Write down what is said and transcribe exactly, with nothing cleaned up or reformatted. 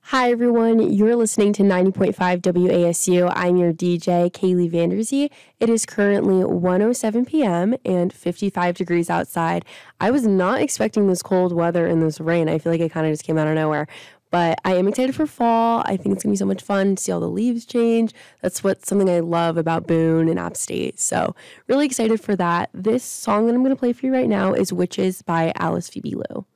Hi, everyone. You're listening to ninety point five W A S U. I'm your D J, Kaylee Vanderzee. It is currently one oh seven p.m. and fifty-five degrees outside. I was not expecting this cold weather and this rain. I feel like it kind of just came out of nowhere. But I am excited for fall. I think it's going to be so much fun to see all the leaves change. That's what something I love about Boone and App State. So really excited for that. This song that I'm going to play for you right now is Witches by Alice Phoebe Lou.